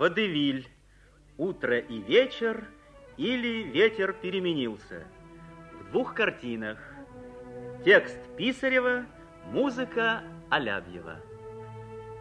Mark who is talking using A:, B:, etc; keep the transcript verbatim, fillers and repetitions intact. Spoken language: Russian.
A: «Водевиль. Утро и вечер» или «Ветер переменился». В двух картинах. Текст Писарева, музыка Алябьева.